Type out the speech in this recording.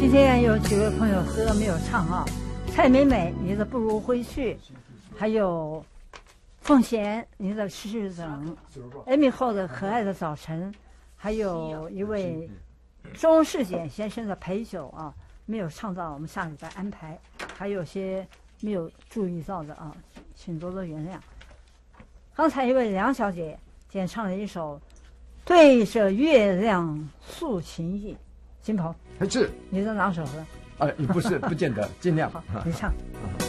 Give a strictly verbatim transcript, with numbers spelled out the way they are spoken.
今天有几位朋友歌没有唱啊，蔡美美你的不如回去，还有凤贤你的痴痴等，艾米后的可爱的早晨，还有一位钟世简先生的陪酒啊，没有唱到，我们下礼拜安排，还有些没有注意到的啊，请多多原谅。刚才一位梁小姐演唱了一首《对着月亮诉情意》，金鹏， 是你的拿手歌？ 哎，不是，不见得，尽量。 好，你唱。 啊